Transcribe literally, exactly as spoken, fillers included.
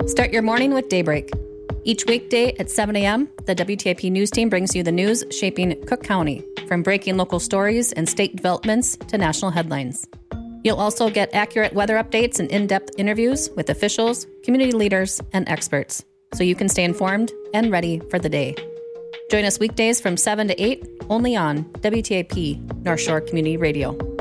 Start your morning with Daybreak. Each weekday at seven a.m., the W T I P News Team brings you the news shaping Cook County, from breaking local stories and state developments to national headlines. You'll also get accurate weather updates and in-depth interviews with officials, community leaders, and experts, so you can stay informed and ready for the day. Join us weekdays from seven to eight, only on W T I P North Shore Community Radio.